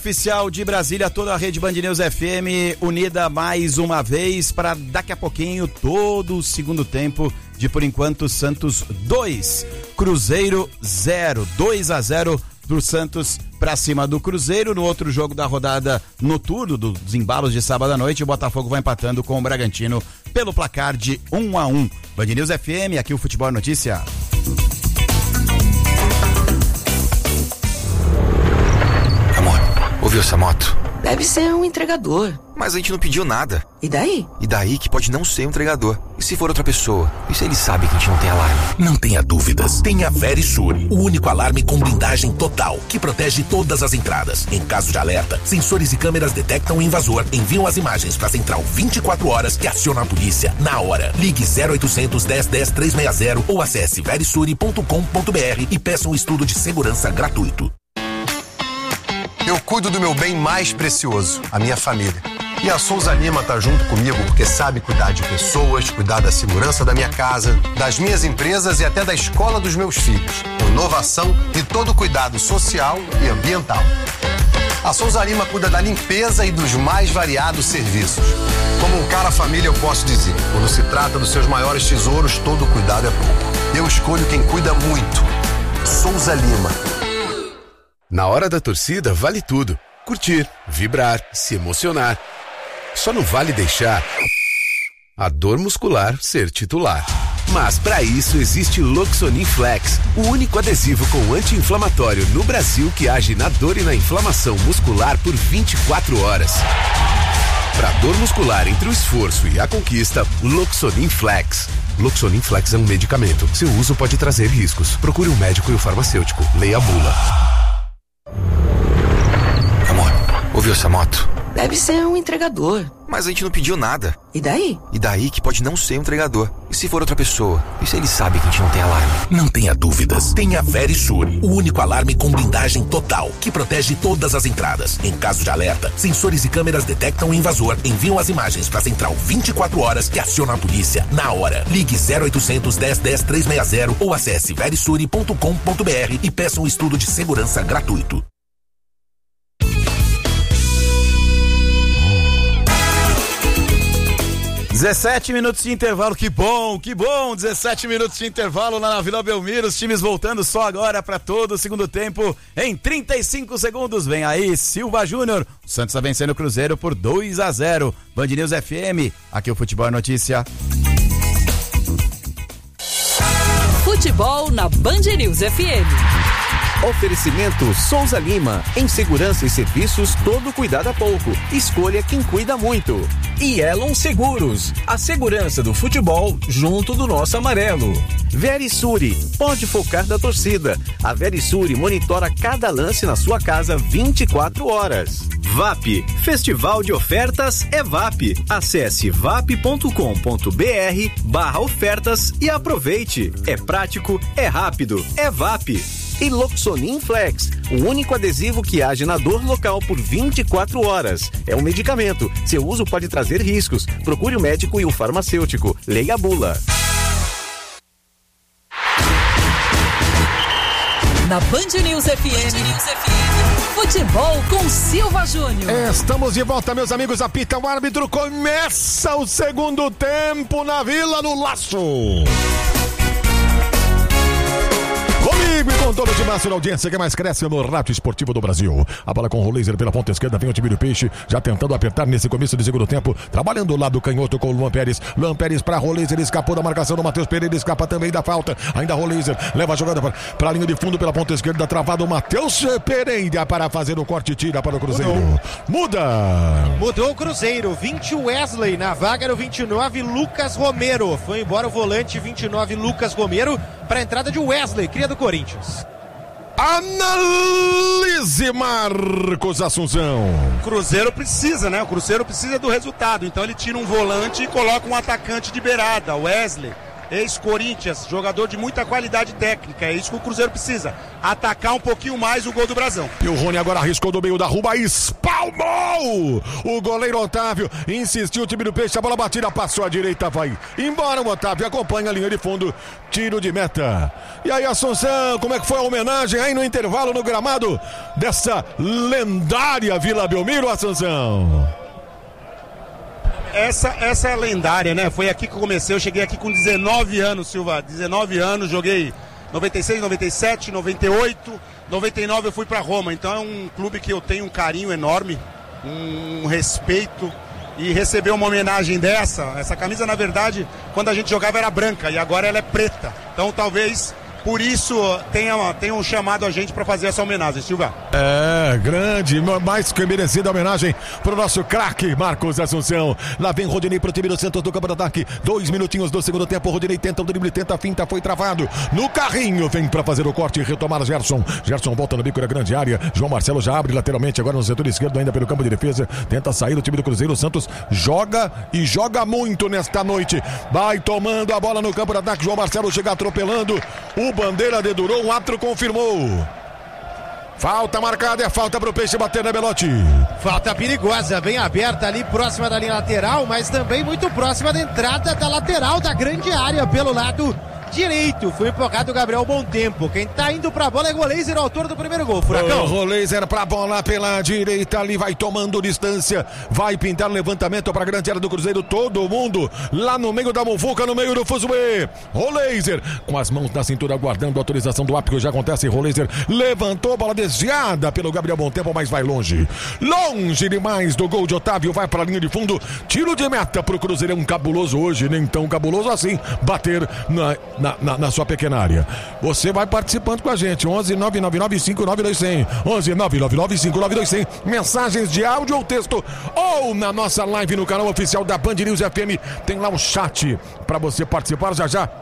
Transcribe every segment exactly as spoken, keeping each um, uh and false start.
Oficial de Brasília, toda a rede Band News F M unida mais uma vez para daqui a pouquinho todo o segundo tempo de, por enquanto, Santos dois, Cruzeiro zero, dois a zero do Santos para cima do Cruzeiro. No outro jogo da rodada noturno dos embalos de sábado à noite, o Botafogo vai empatando com o Bragantino pelo placar de um a um. Band News F M, aqui o Futebol é Notícia. Ouviu essa moto? Deve ser um entregador. Mas a gente não pediu nada. E daí? E daí que pode não ser um entregador. E se for outra pessoa? E se ele sabe que a gente não tem alarme? Não tenha dúvidas. Tenha a Verisure, o único alarme com blindagem total, que protege todas as entradas. Em caso de alerta, sensores e câmeras detectam o invasor, enviam as imagens para a central vinte e quatro horas que aciona a polícia na hora. Ligue zero oitocentos, dez, dez, trezentos e sessenta ou acesse verisure ponto com ponto b r e peça um estudo de segurança gratuito. Eu cuido do meu bem mais precioso, a minha família. E a Souza Lima tá junto comigo porque sabe cuidar de pessoas, cuidar da segurança da minha casa, das minhas empresas e até da escola dos meus filhos. Com inovação e todo cuidado social e ambiental. A Souza Lima cuida da limpeza e dos mais variados serviços. Como um cara família, eu posso dizer, quando se trata dos seus maiores tesouros, todo cuidado é pouco. Eu escolho quem cuida muito. Souza Lima. Na hora da torcida, vale tudo. Curtir, vibrar, se emocionar. Só não vale deixar a dor muscular ser titular. Mas para isso existe Loxonin Flex, o único adesivo com anti-inflamatório no Brasil que age na dor e na inflamação muscular por vinte e quatro horas. Para dor muscular entre o esforço e a conquista, Loxonin Flex. Loxonin Flex é um medicamento. Seu uso pode trazer riscos. Procure um médico e o farmacêutico. Leia a bula. Amor, ouviu essa moto? Deve ser um entregador. Mas a gente não pediu nada. E daí? E daí que pode não ser um entregador. E se for outra pessoa? E se ele sabe que a gente não tem alarme? Não tenha dúvidas. Tenha a Verisure, o único alarme com blindagem total, que protege todas as entradas. Em caso de alerta, sensores e câmeras detectam o invasor, enviam as imagens para a central vinte e quatro horas que aciona a polícia na hora. Ligue zero oitocentos, dez, dez, trezentos e sessenta ou acesse verisure ponto com ponto b r e peça um estudo de segurança gratuito. dezessete minutos de intervalo, que bom, que bom, dezessete minutos de intervalo lá na Vila Belmiro, os times voltando só agora para todo o segundo tempo, em trinta e cinco segundos, vem aí Silva Júnior, o Santos está vencendo o Cruzeiro por dois a zero, Band News F M, aqui o Futebol é Notícia. Futebol na Band News F M. Oferecimento Souza Lima, em segurança e serviços, todo cuidado é pouco. Escolha quem cuida muito. E Elon Seguros, a segurança do futebol junto do nosso amarelo. Verisure, pode focar da torcida. A Verisure monitora cada lance na sua casa vinte e quatro horas. V A P, Festival de Ofertas é V A P. Acesse vap ponto com ponto b r barra ofertas e aproveite. É prático, é rápido, é V A P. E Loxonin Flex, o único adesivo que age na dor local por vinte e quatro horas. É um medicamento. Seu uso pode trazer riscos. Procure o médico e o farmacêutico. Leia a bula. Na Band News F M, futebol com Silva Júnior. Estamos de volta, meus amigos. Apita o árbitro. Começa o segundo tempo na Vila, no Laço. Comigo e com todo o timaço da audiência que mais cresce no rádio esportivo do Brasil. A bola com o Laser pela ponta esquerda, vem o time do Peixe, já tentando apertar nesse começo de segundo tempo, trabalhando o lado canhoto com o Luan Pérez. Luan Pérez para Laser, ele escapou da marcação do Matheus Pereira, escapa também da falta. Ainda Laser leva a jogada para a linha de fundo pela ponta esquerda, travado o Matheus Pereira para fazer o corte e tira para o Cruzeiro. Mudou. Muda! Mudou o Cruzeiro, vinte Wesley, na vaga era o vinte e nove Lucas Romero. Foi embora o volante vinte e nove Lucas Romero para a entrada de Wesley, cria do Corinthians. Analise Marcos Assunção. O Cruzeiro precisa, né? O Cruzeiro precisa do resultado. Então ele tira um volante e coloca um atacante de beirada, Wesley. ex-Corinthians, jogador de muita qualidade técnica. É isso que o Cruzeiro precisa, atacar um pouquinho mais o gol do Brasão. E o Rony agora arriscou do meio da rua, espalmou! O goleiro Otávio insistiu, o time do Peixe, a bola batida, passou à direita, vai embora o Otávio, acompanha a linha de fundo, tiro de meta. E aí, Assunção, como é que foi a homenagem aí no intervalo no gramado dessa lendária Vila Belmiro, Assunção? Essa, essa é lendária, né? Foi aqui que eu comecei, eu cheguei aqui com dezenove anos, Silva, dezenove anos, joguei noventa e seis, noventa e sete, noventa e oito, noventa e nove eu fui pra Roma, então é um clube que eu tenho um carinho enorme, um respeito, e receber uma homenagem dessa, essa camisa na verdade, quando a gente jogava era branca e agora ela é preta, então talvez por isso tenha, tenha um chamado a gente para fazer essa homenagem, Silva. É, grande, mais que merecida homenagem pro nosso craque Marcos Assunção. Lá vem Rodinei pro time do Santos do campo de ataque. Dois minutinhos do segundo tempo. Rodinei tenta o drible, tenta a finta, foi travado. No carrinho, vem para fazer o corte e retomar Gerson. Gerson volta no bico da grande área. João Marcelo já abre lateralmente agora no setor esquerdo, ainda pelo campo de defesa. Tenta sair o time do Cruzeiro. O Santos joga e joga muito nesta noite. Vai tomando a bola no campo de ataque. João Marcelo chega atropelando. O bandeira dedurou, o árbitro confirmou. Falta marcada, é falta pro Peixe bater na Belotti. Falta perigosa, bem aberta ali, próxima da linha lateral, mas também muito próxima da entrada da lateral da grande área, pelo lado direito. Foi empurrado o Gabriel Bom Tempo. Quem tá indo pra bola é Roleiser, autor do primeiro gol. Furacão. O Roleiser pra bola pela direita ali, vai tomando distância, vai pintar levantamento pra grande área do Cruzeiro. Todo mundo lá no meio da muvuca, no meio do fuzuê. Roleiser com as mãos na cintura, aguardando a autorização do árbitro. Já acontece, Roleiser levantou, bola desviada pelo Gabriel Bom Tempo, mas vai longe. Longe demais do gol de Otávio, vai pra linha de fundo. Tiro de meta pro Cruzeiro, é um cabuloso hoje, nem tão cabuloso assim, bater na Na, na, na sua pequena área. Você vai participando com a gente. onze nove nove nove cinco nove dois zero zero. onze nove nove nove cinco nove dois zero zero. Mensagens de áudio ou texto, ou na nossa live no canal oficial da Band News F M. Tem lá um chat para você participar já já.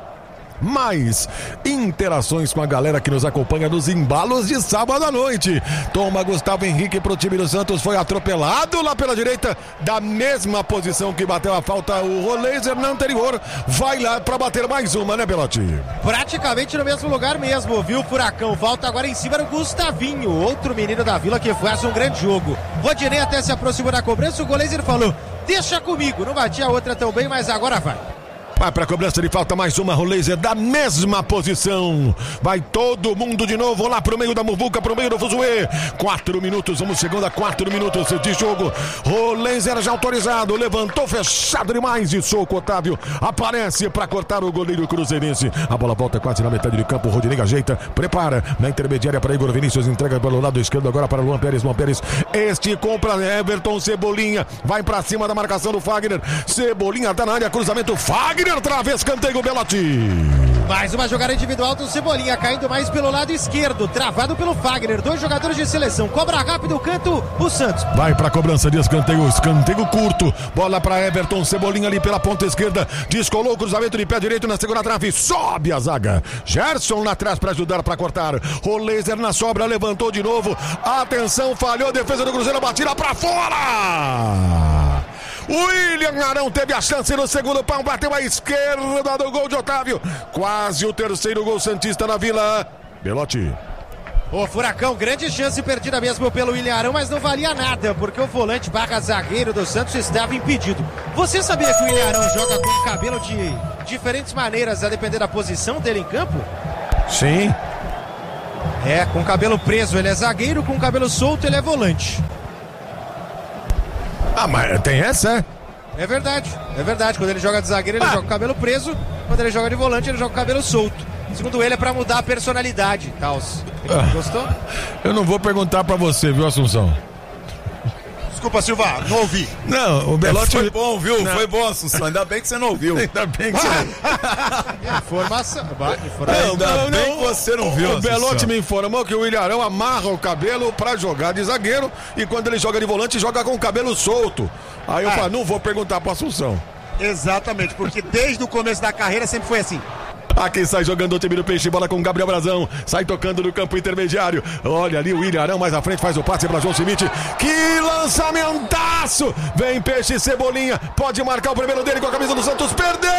Mais interações com a galera que nos acompanha nos embalos de sábado à noite. Toma Gustavo Henrique pro time do Santos, foi atropelado lá pela direita, da mesma posição que bateu a falta o Roleiser na anterior. Vai lá pra bater mais uma, né, Belotti? Praticamente no mesmo lugar mesmo, viu, Furacão? Volta agora em cima do Gustavinho, outro menino da Vila que faz um grande jogo. Rodinei até se aproximou da cobrança, o Roleiser falou: deixa comigo, não batia a outra tão bem, mas agora vai. Vai para a cobrança de falta, mais uma, Roleiser da mesma posição. Vai todo mundo de novo lá pro meio da muvuca, pro meio do fuzuê. Quatro minutos, vamos chegando a quatro minutos de jogo. Roleiser já autorizado, levantou, fechado demais de soco. Otávio aparece para cortar o goleiro cruzeirense. A bola volta quase na metade de campo. O Rodinei ajeita, prepara na intermediária para Igor Vinícius, entrega pelo lado esquerdo agora para Luan Pérez. Luan Pérez esticou para Everton Cebolinha, vai para cima da marcação do Fagner. Cebolinha tá na área, cruzamento, Fagner. Outra vez, canteio Belotti. Mais uma jogada individual do Cebolinha, caindo mais pelo lado esquerdo, travado pelo Fagner. Dois jogadores de seleção, cobra rápido o canto, o Santos. Vai pra cobrança de escanteio, escanteio curto. Bola pra Everton Cebolinha ali pela ponta esquerda. Descolou o cruzamento de pé direito na segunda trave. Sobe a zaga. Gerson lá atrás pra ajudar pra cortar. Roleiser na sobra, levantou de novo. Atenção, falhou, defesa do Cruzeiro, batida pra fora. William Arão teve a chance no segundo pau, bateu à esquerda do gol de Otávio. Quase o terceiro gol santista na Vila. Belotti. O Furacão, grande chance perdida mesmo pelo William Arão, mas não valia nada, porque o volante barra zagueiro do Santos estava impedido. Você sabia que o William Arão joga com o cabelo de diferentes maneiras a depender da posição dele em campo? Sim. É, com o cabelo preso ele é zagueiro, com o cabelo solto ele é volante. Ah, mas tem essa, é? É verdade, é verdade. Quando ele joga de zagueiro, ele ah. joga com o cabelo preso. Quando ele joga de volante, ele joga com o cabelo solto. Segundo ele, é pra mudar a personalidade. Tals. Ah. Gostou? Eu não vou perguntar pra você, viu, Assunção? Desculpa, Silva, não ouvi. Não, o Belotti foi bom, viu? Não. Foi bom, Assunção. Ainda bem que você não ouviu. Ainda bem que você não... Informação. Não, Ainda não, bem não. que você não viu, O Belotti me informou que o William Arão amarra o cabelo pra jogar de zagueiro e quando ele joga de volante, joga com o cabelo solto. Aí eu ah. falo, não vou perguntar pra Assunção. Exatamente, porque desde o começo da carreira sempre foi assim. Aqui sai jogando o time do Peixe, bola com Gabriel Brazão. Sai tocando no campo intermediário. Olha ali o William Arão mais à frente, faz o passe para João Schmidt. Que lançamentaço! Vem Peixe e Cebolinha. Pode marcar o primeiro dele com a camisa do Santos. Perdeu!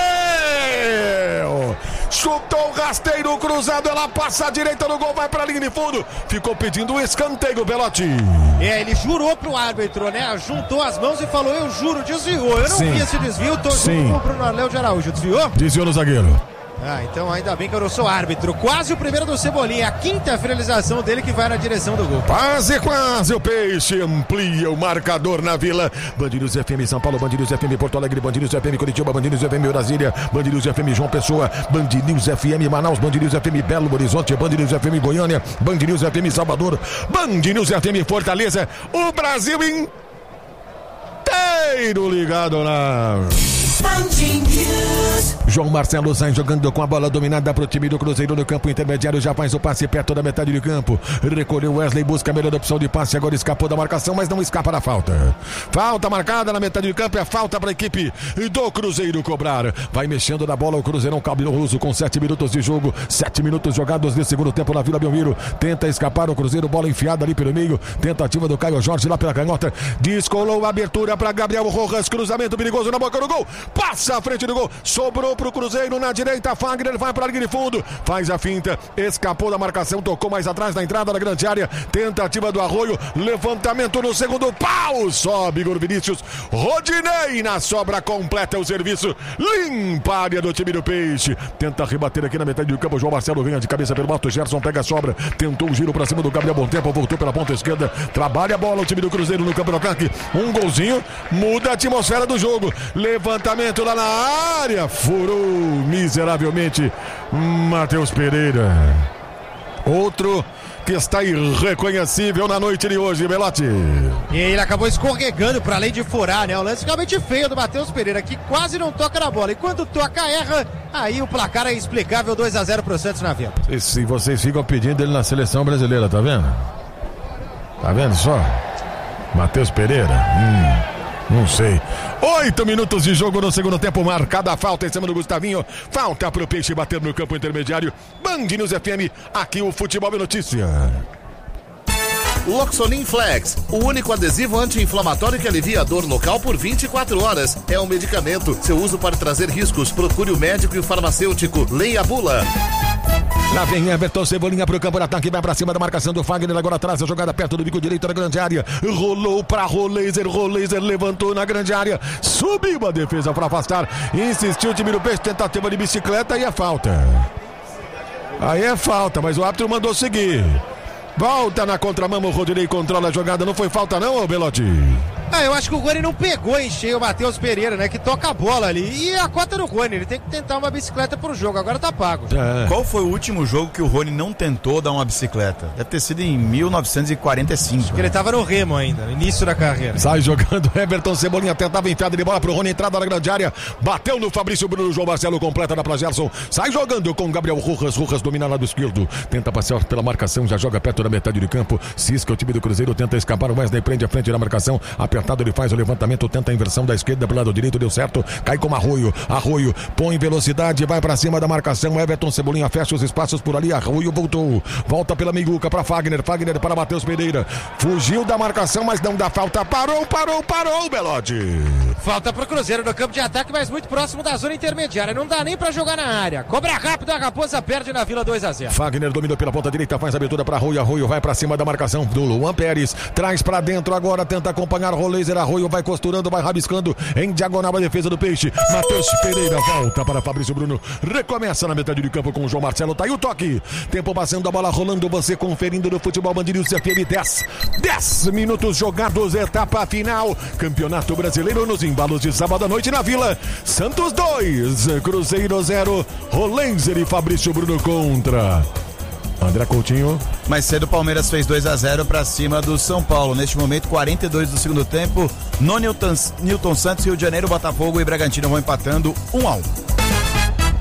Chutou o rasteiro cruzado. Ela passa à direita no gol, vai para a linha de fundo. Ficou pedindo um escanteio, Belotti. É, ele jurou pro árbitro, né? Juntou as mãos e falou: eu juro, desviou. Eu não Sim. vi esse desvio, tô Sim. junto com o Bruno Arleu de Araújo. Desviou? Desviou no zagueiro. Ah, então ainda bem que eu não sou árbitro. Quase o primeiro do Cebolinha, a quinta finalização dele que vai na direção do gol. Quase, quase o Peixe amplia o marcador na Vila. Band News F M São Paulo, Band News F M Porto Alegre, Band News F M Curitiba, Band News F M Brasília, Band News F M João Pessoa, Band News F M Manaus, Band News F M Belo Horizonte, Band News F M Goiânia, Band News F M Salvador, Band News F M Fortaleza. O Brasil inteiro ligado na... João Marcelo sai jogando com a bola dominada para o time do Cruzeiro no campo intermediário, já faz o passe perto da metade do campo, recolheu Wesley, busca a melhor opção de passe, agora escapou da marcação, mas não escapa da falta. Falta marcada na metade do campo, é falta para a equipe do Cruzeiro cobrar. Vai mexendo na bola o Cruzeirão cabuloso com sete minutos de jogo, sete minutos jogados de segundo tempo na Vila Belmiro. Tenta escapar o Cruzeiro, bola enfiada ali pelo meio, tentativa do Caio Jorge lá pela canhota, descolou a abertura para Gabriel Rojas, cruzamento perigoso na boca do gol. Passa à frente do gol, sobrou pro Cruzeiro na direita, Fagner vai para a linha de fundo, faz a finta, escapou da marcação, tocou mais atrás na entrada da grande área, tentativa do Arroio, levantamento no segundo pau, sobe Igor Vinícius, Rodinei na sobra, completa o serviço, limpa a área do time do Peixe, tenta rebater aqui na metade do campo, João Marcelo ganha de cabeça pelo alto, Gerson pega a sobra, tentou o giro para cima do Gabriel Bom Tempo, voltou pela ponta esquerda, trabalha a bola o time do Cruzeiro no campo do ataque, um golzinho, muda a atmosfera do jogo, levantamento lá na área, furou miseravelmente Matheus Pereira. Outro que está irreconhecível na noite de hoje, Belotti. E ele acabou escorregando para além de furar, né? O lance realmente feio do Matheus Pereira, que quase não toca na bola. E quando toca, erra, aí o placar é explicável, dois a zero pro Santos na Vila. E se vocês ficam pedindo ele na seleção brasileira, tá vendo? Tá vendo só? Matheus Pereira, hum... Não sei. Oito minutos de jogo no segundo tempo. Marcada a falta em cima do Gustavinho. Falta pro Peixe bater no campo intermediário. Band News F M. Aqui o Futebol é Notícia. Loxonin Flex, o único adesivo anti-inflamatório que alivia a dor local por vinte e quatro horas. É um medicamento. Seu uso pode trazer riscos. Procure o médico e o farmacêutico. Leia a bula. Lá vem Everton Cebolinha pro campo de ataque, vai pra cima da marcação do Fagner, agora atrás a jogada perto do bico direito da grande área, rolou pra Roleiser, Roleiser levantou na grande área, subiu a defesa pra afastar, insistiu o time do Peixe, tentativa de bicicleta e é falta. Aí é falta, mas o árbitro mandou seguir. Volta na contramão, o Rodinei controla a jogada, não foi falta não, ô Belotti? Ah, eu acho que o Rony não pegou em cheio o Matheus Pereira, né? Que toca a bola ali. E a cota do Rony, ele tem que tentar uma bicicleta pro jogo, agora tá pago. É. Qual foi o último jogo que o Rony não tentou dar uma bicicleta? Deve ter sido em mil novecentos e quarenta e cinco. Acho que ele tava no Remo ainda, no início da carreira. Sai jogando Everton Cebolinha, tentava enfiada de bola pro Rony, entrada na grande área, bateu no Fabrício Bruno, João Marcelo completa na pra Gerson, sai jogando com Gabriel Rojas, Rojas domina lado esquerdo, tenta passar pela marcação, já joga perto da metade do campo, cisca o time do Cruzeiro, tenta escapar, o Wesley prende a frente da marcação, apertado ele faz o levantamento, tenta a inversão da esquerda pro lado direito, deu certo, cai como Arroio, Arroio põe velocidade, vai pra cima da marcação, Everton Cebolinha fecha os espaços por ali, Arroio voltou, volta pela meiguca pra Fagner, Fagner para Matheus Pereira, fugiu da marcação, mas não dá falta, parou, parou, parou, Belotti. Falta pro Cruzeiro no campo de ataque, mas muito próximo da zona intermediária, não dá nem pra jogar na área, cobra rápido, a Raposa perde na Vila dois a zero. Fagner dominou pela ponta direita, faz a abertura pra Arroio, Arroio vai pra cima da marcação do Luan Pérez, traz pra dentro agora, tenta acompanhar Roleiser, Arroio vai costurando, vai rabiscando em diagonal a defesa do Peixe, Matheus Pereira volta para Fabrício Bruno, recomeça na metade do campo com o João Marcelo, tá aí o toque, tempo passando, a bola rolando, você conferindo no Futebol Band News F M, dez, dez minutos jogados, etapa final, Campeonato Brasileiro nos embalos de sábado à noite na Vila, Santos dois, Cruzeiro zero, Roleiser e Fabrício Bruno contra André Coutinho. Mais cedo o Palmeiras fez dois a zero para cima do São Paulo. Neste momento, quarenta e dois do segundo tempo. No Newton, Newton Santos, Rio de Janeiro, Botafogo e Bragantino vão empatando um a um.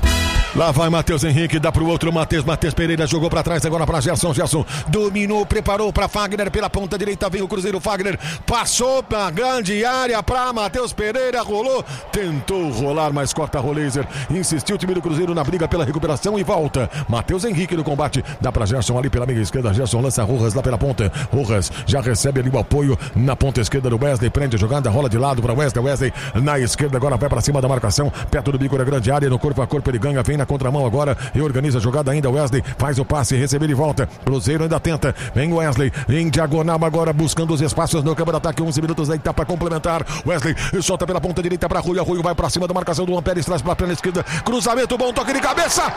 Lá vai Matheus Henrique, dá pro outro Matheus, Matheus Pereira jogou pra trás, agora pra Gerson, Gerson dominou, preparou pra Fagner, pela ponta direita vem o Cruzeiro, Fagner passou pra grande área pra Matheus Pereira, rolou, tentou rolar, mas corta Roleiser, insistiu o time do Cruzeiro na briga pela recuperação e volta, Matheus Henrique no combate, dá pra Gerson ali pela meia esquerda, Gerson lança Rojas lá pela ponta, Rojas já recebe ali o apoio na ponta esquerda do Wesley, prende a jogada, rola de lado pra Wesley, Wesley na esquerda, agora vai pra cima da marcação, perto do bico da grande área, no corpo a corpo ele ganha, vem na contramão agora e organiza a jogada ainda. Wesley faz o passe, recebe de volta. Cruzeiro ainda tenta. Vem Wesley em diagonal agora buscando os espaços no campo de ataque. onze minutos aí tá para complementar. Wesley solta pela ponta direita para Rui. Rui vai para cima da marcação do Ampérez, traz para a perna esquerda. Cruzamento, bom toque de cabeça.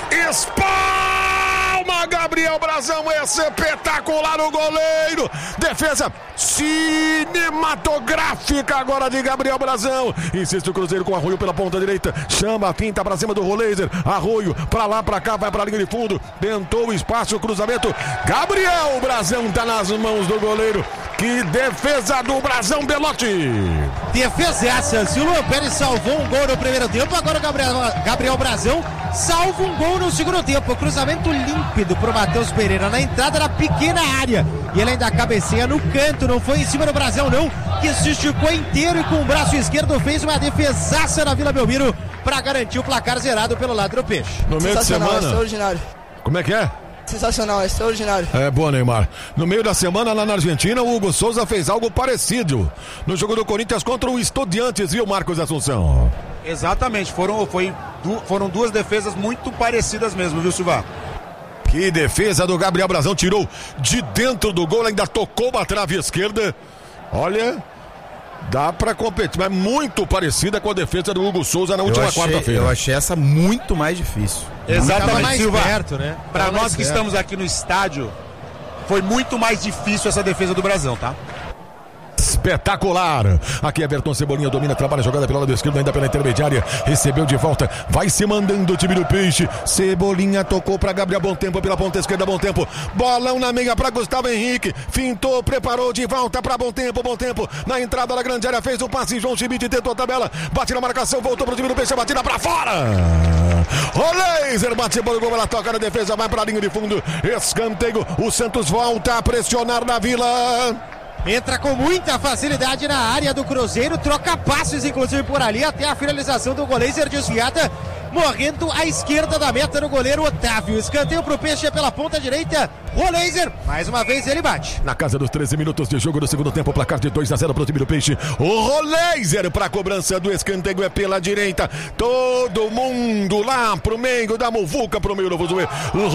Espalma Gabriel Brazão, espetacular o goleiro. Defesa cinematográfica agora de Gabriel Brazão. Insiste o Cruzeiro com Arroio pela ponta direita. Chama a finta pra cima do Roleiser. Arroio pra lá, pra cá, vai pra linha de fundo. Tentou o espaço, o cruzamento. Gabriel Brazão tá nas mãos do goleiro. Que defesa do Brazão, Belotti. Defesa essa. Se o Luan Pérez salvou um gol no primeiro tempo, agora o Gabriel, Gabriel Brazão salva um gol no segundo tempo. Cruzamento límpido pro Matheus Pereira na entrada da pequena área. E ele ainda cabeceia no canto, não foi em cima do Brazão não, que se esticou inteiro e com o braço esquerdo fez uma defesaça na Vila Belmiro para garantir o placar zerado pelo lado do Peixe. No meio de semana. É extraordinário. Como é que é? Sensacional, é extraordinário. É boa, Neymar. No meio da semana lá na Argentina, o Hugo Souza fez algo parecido no jogo do Corinthians contra o Estudiantes, viu, Marcos Assunção? Exatamente, foram, foi, foram duas defesas muito parecidas mesmo, viu, Silva? Que defesa do Gabriel Brazão, tirou de dentro do gol, ainda tocou uma trave esquerda. Olha, dá pra competir, mas muito parecida com a defesa do Hugo Souza na última quarta-feira. Eu achei essa muito mais difícil. Exatamente, mais Silva. perto, né? Pra Tava nós mais que perto. estamos aqui no estádio, foi muito mais difícil essa defesa do Brazão, tá? Espetacular. Aqui Everton Cebolinha domina, trabalha a jogada pelo lado esquerdo, ainda pela intermediária. Recebeu de volta, vai se mandando o time do Peixe. Cebolinha tocou para Gabriel Bom Tempo pela ponta esquerda, Bom Tempo. Bolão na meia para Gustavo Henrique. Fintou, preparou de volta para Bom Tempo, Bom Tempo. Na entrada da grande área fez o passe. João Schmidt tentou a tabela, bate na marcação, voltou pro time do Peixe, batida para fora. Roleiser bate bola, gol, ela toca na defesa, vai para a linha de fundo. Escanteio, o Santos volta a pressionar na Vila. Entra com muita facilidade na área do Cruzeiro, troca passes inclusive por ali até a finalização do Roleiser desviada, morrendo à esquerda da meta do goleiro Otávio. Escanteio pro Peixe pela ponta direita, Roleiser, mais uma vez ele bate. Na casa dos treze minutos de jogo do segundo tempo, placar de dois a zero pro time do Peixe. O Roleiser para a cobrança do escanteio é pela direita. Todo mundo lá pro meio da muvuca, pro meio do Vozuê. O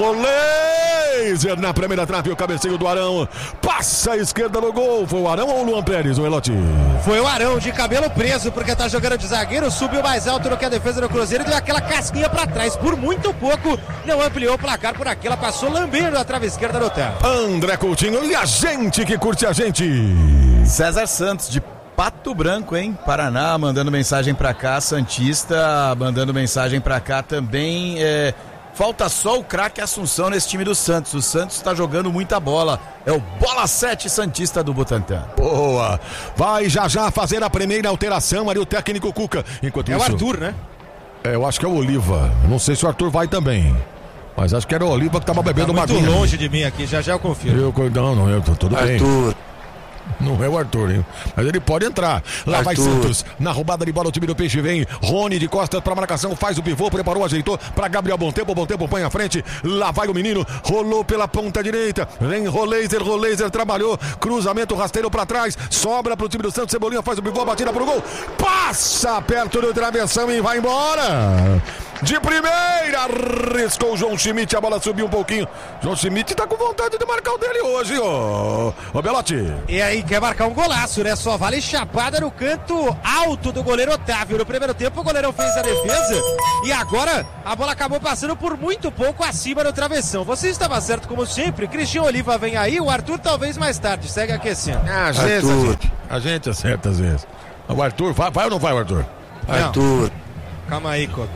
Roleiser na primeira trave, o cabeceio do Arão. Passa a esquerda no gol. Foi o Arão ou o Luan Pérez, o Elote? Foi o Arão de cabelo preso, porque tá jogando de zagueiro, subiu mais alto do que a defesa do Cruzeiro e deu aquela casquinha pra trás. Por muito pouco, não ampliou o placar por aqui. Ela passou lambendo a trave esquerda do Otávio. André Coutinho e a gente que curte a gente. César Santos de Pato Branco, hein? Paraná, mandando mensagem pra cá. Santista, mandando mensagem pra cá também. É... Falta só o craque Assunção nesse time do Santos. O Santos está jogando muita bola. É o Bola sete Santista do Butantã. Boa. Vai já já fazer a primeira alteração ali o técnico Cuca. Enquanto é isso... o Arthur, né? É, eu acho que é o Oliva. Não sei se o Arthur vai também. Mas acho que era o Oliva que tava bebendo tá uma muito longe de mim aqui, já já eu confiro. Eu, não, não, eu tô tudo Arthur. bem. Arthur. Não é o Arthur, hein? Mas ele pode entrar. Lá Arthur. Vai Santos. Na roubada de bola o time do Peixe vem. Rony de costas para marcação. Faz o pivô, preparou, ajeitou para Gabriel Bom Tempo. Bom Tempo põe à frente. Lá vai o menino. Rolou pela ponta direita. Vem Roleiser. Roleiser trabalhou. Cruzamento rasteiro para trás. Sobra pro time do Santos. Cebolinha faz o pivô, batida pro gol. Passa perto do travessão e vai embora. De primeira, arriscou o João Schmidt, a bola subiu um pouquinho. João Schmidt tá com vontade de marcar o dele hoje, ó. Ô Belotti. E aí, quer marcar um golaço, né? Só vale chapada no canto alto do goleiro Otávio. No primeiro tempo, o goleirão fez a defesa e agora a bola acabou passando por muito pouco acima do travessão. Você estava certo, como sempre. Cristian Oliva vem aí, o Arthur talvez mais tarde. Segue aquecendo. Ah, às vezes, a gente, a gente acerta às vezes. O Arthur, vai, vai ou não vai, o Arthur? Não. Arthur. Calma aí, Coco.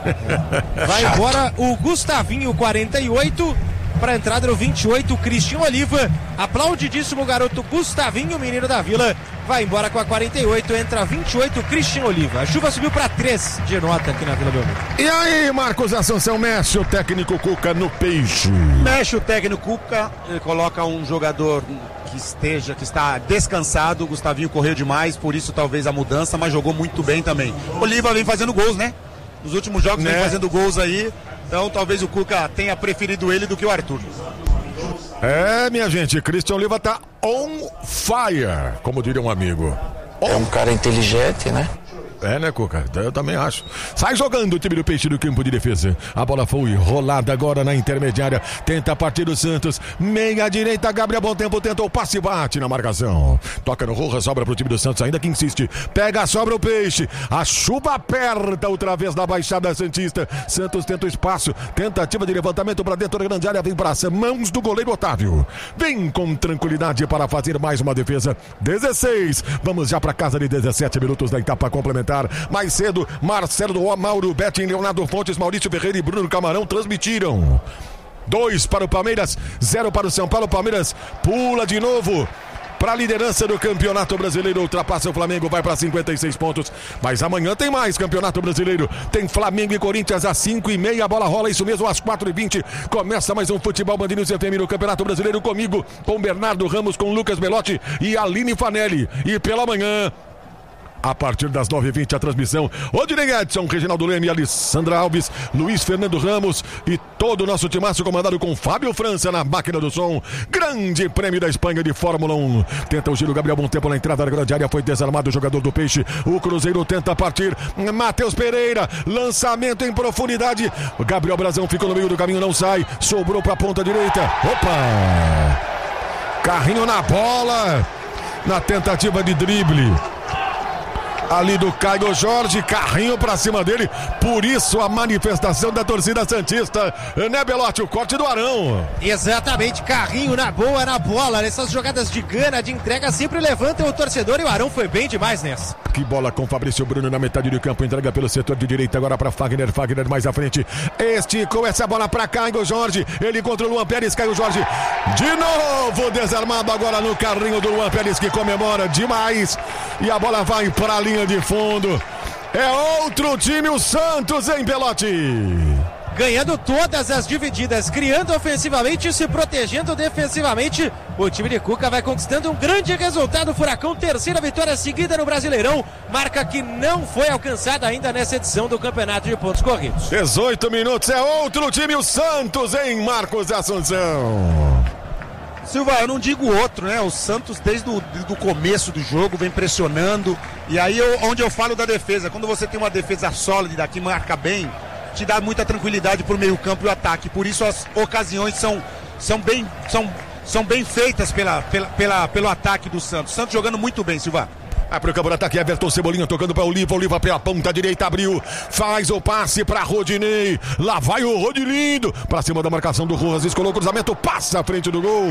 Vai embora o Gustavinho, quarenta e oito, para a entrada do vinte e oito, Cristian Oliva. Aplaudidíssimo garoto Gustavinho, menino da Vila, vai embora com a quarenta e oito, entra vinte e oito, Christian Oliva. A chuva subiu para três de nota aqui na Vila Belmiro. E aí, Marcos Assunção, mexe o técnico Cuca no peixe. Mexe o técnico Cuca, ele coloca um jogador que esteja, que está descansado. O Gustavinho correu demais, por isso talvez a mudança, mas jogou muito bem também. Oliva vem fazendo gols, né? Nos últimos jogos né? vem fazendo gols aí, então talvez o Cuca tenha preferido ele do que o Arthur. É, minha gente, Christian Oliva tá on fire, como diria um amigo. On... É um cara inteligente, né? É, né, Cuca? Eu também acho. Sai jogando o time do Peixe no campo de defesa. A bola foi rolada agora na intermediária. Tenta partir o Santos. Meia direita, Gabriel Bom Tempo tentou o passe, bate na marcação. Toca no Rojas, sobra pro time do Santos, ainda que insiste. Pega, sobra o Peixe. A chuva aperta outra vez na Baixada Santista. Santos tenta o espaço. Tentativa de levantamento para dentro da grande área. Vem para as mãos do goleiro Otávio. Vem com tranquilidade para fazer mais uma defesa. dezesseis. Vamos já para casa de dezessete minutos da etapa complementar. Mais cedo, Marcelo do Mauro, Betinho, Leonardo Fontes, Maurício Ferreira e Bruno Camarão transmitiram. Dois para o Palmeiras, zero para o São Paulo. Palmeiras pula de novo para a liderança do Campeonato Brasileiro, ultrapassa o Flamengo, vai para cinquenta e seis pontos. Mas amanhã tem mais Campeonato Brasileiro. Tem Flamengo e Corinthians às cinco e meia, a bola rola, isso mesmo, às quatro e vinte. Começa mais um Futebol Band News F M no Campeonato Brasileiro, comigo, com Bernardo Ramos, com Lucas Belotti e Aline Fanelli. E pela manhã, a partir das nove e vinte, a transmissão. Odinei Edson, Reginaldo Leme, Alessandra Alves, Luiz Fernando Ramos e todo o nosso timaço comandado com Fábio França na máquina do som. Grande Prêmio da Espanha de Fórmula um. Tenta o giro, Gabriel Bom Tempo na entrada da grande área. Foi desarmado o jogador do Peixe. O Cruzeiro tenta partir. Matheus Pereira, lançamento em profundidade. O Gabriel Brazão ficou no meio do caminho, não sai. Sobrou para a ponta direita. Opa! Carrinho na bola. Na tentativa de drible ali do Caio Jorge, carrinho pra cima dele, por isso a manifestação da torcida santista, né, Belotti? O corte do Arão. Exatamente, carrinho na boa, na bola, nessas jogadas de gana, de entrega, sempre levantam o torcedor, e o Arão foi bem demais nessa. Que bola com Fabrício Bruno na metade do campo, entrega pelo setor de direita agora pra Fagner, Fagner mais à frente, esticou essa bola pra Caio Jorge, ele contra o Luan Pérez, Caio Jorge, de novo desarmado agora no carrinho do Luan Pérez, que comemora demais, e a bola vai pra linha de fundo. É outro time, o Santos, hein, Belotti? Ganhando todas as divididas, criando ofensivamente e se protegendo defensivamente. O time de Cuca vai conquistando um grande resultado. Furacão, terceira vitória seguida no Brasileirão, marca que não foi alcançada ainda nessa edição do Campeonato de Pontos Corridos. dezoito minutos, é outro time, o Santos, hein, Marcos Assunção? Silva, eu não digo outro, né? O Santos desde o do começo do jogo vem pressionando. E aí eu, onde eu falo da defesa, quando você tem uma defesa sólida que marca bem, te dá muita tranquilidade pro meio campo e o ataque. Por isso as ocasiões são, são, bem, são, são bem feitas pela, pela, pela, pelo ataque do Santos. Santos jogando muito bem, Silva. Vai pro campo de ataque, Everton Cebolinha tocando para Oliva, Oliva pela ponta direita, abriu, faz o passe para Rodinei, lá vai o Rodilindo, para cima da marcação do Rojas, escolou o cruzamento, passa à frente do gol,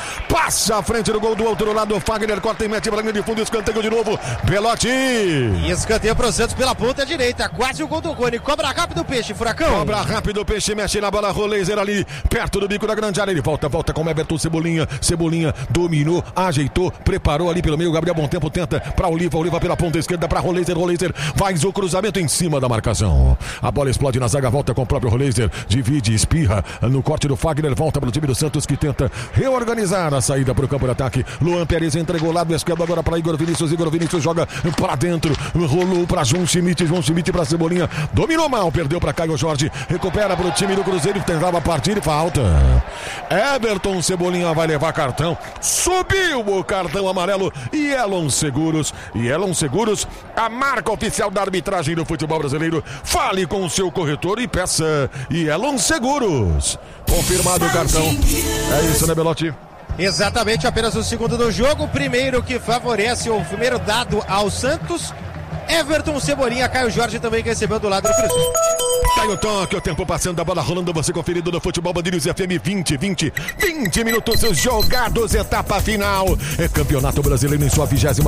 passa à frente do gol do outro lado, Fagner corta e mete pra linha de fundo, escanteio de novo, Belotti. E escanteio pro Santos pela ponta direita, quase o gol do Rony, cobra rápido o Peixe, Furacão. Cobra rápido o Peixe, mexe na bola, Roleiser ali, perto do bico da grande área, ele volta, volta com o Everton Cebolinha, Cebolinha dominou, ajeitou, preparou ali pelo meio, Gabriel Bom Tempo tenta para Oliva, Oliva pela ponta esquerda para Roleiser, Roleiser faz o cruzamento em cima da marcação. A bola explode na zaga, volta com o próprio Roleiser, divide, espirra no corte do Fagner, volta para o time do Santos que tenta reorganizar a saída para o campo de ataque. Luan Pérez entregou lado esquerdo agora para Igor Vinícius, Igor Vinícius joga para dentro, rolou para João Schmidt, João Schmidt para Cebolinha, dominou mal, perdeu para Caio Jorge, recupera para o time do Cruzeiro que tentava partir e falta. Everton Cebolinha vai levar cartão, subiu o cartão amarelo e Elon Seguros. E Elon Seguros, a marca oficial da arbitragem do futebol brasileiro. Fale com o seu corretor e peça. E Elon Seguros. Confirmado o cartão. É isso, né, Belotti? Exatamente, apenas o segundo do jogo. Primeiro que favorece o primeiro dado ao Santos. Everton Cebolinha, Caio Jorge também que recebeu do lado do Cruzeiro. Tá o toque, o tempo passando, a bola rolando, você conferido no Futebol Band News F M vinte, vinte, vinte minutos jogados, etapa final. É Campeonato Brasileiro em sua vigésima